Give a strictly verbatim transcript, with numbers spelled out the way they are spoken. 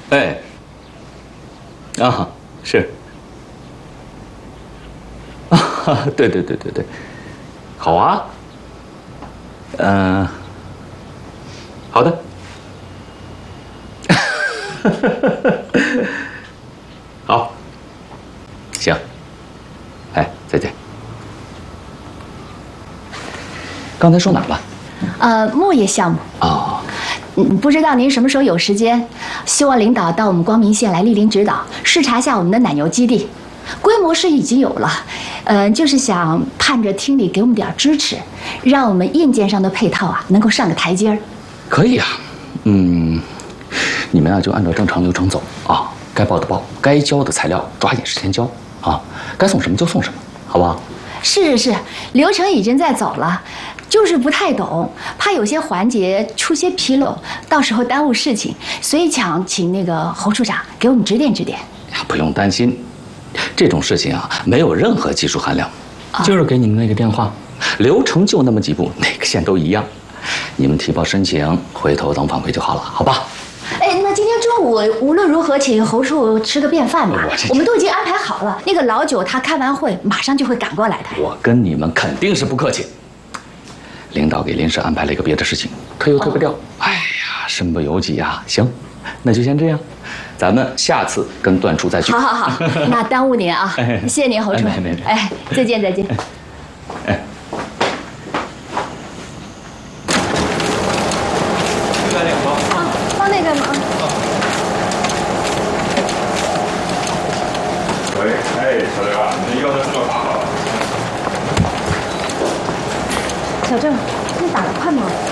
哎，啊，是。啊，对对对对对，好啊。嗯、呃，好的。好，行。哎，再见。刚才说哪儿了？ 呃，木业项目。 哦。 嗯，不知道您什么时候有时间？希望领导到我们光明县来莅临指导，视察一下我们的奶牛基地。规模是已经有了，呃，就是想盼着厅里给我们点支持，让我们硬件上的配套啊能够上个台阶儿。 可以啊，嗯，你们啊就按照正常流程走啊，该报的报，该交的材料抓紧时间交啊，该送什么就送什么，好不好？ 是是是，流程已经在走了，就是不太懂，怕有些环节出些纰漏，到时候耽误事情，所以想请那个侯处长给我们指点指点。 呀，不用担心，这种事情啊没有任何技术含量，啊、就是给你们那个电话，流程就那么几步，哪个县都一样，你们提报申请，回头等反馈就好了，好吧？ 哎，那今天中午无论如何请侯处吃个便饭吧，我, 我们都已经安排好了。那个老九他开完会马上就会赶过来的。 我跟你们肯定是不客气。领导给临时安排了一个别的事情，推又推不掉。哦、哎呀，身不由己呀。行，那就先这样，咱们下次跟段处再聚。 好好好，那耽误您啊，谢谢您侯处。 哎, 没没哎，再见再见。 哎。哎那个吗？ 喂，哎，小刘啊，你的药在这打好了。 小郑，你打得快吗？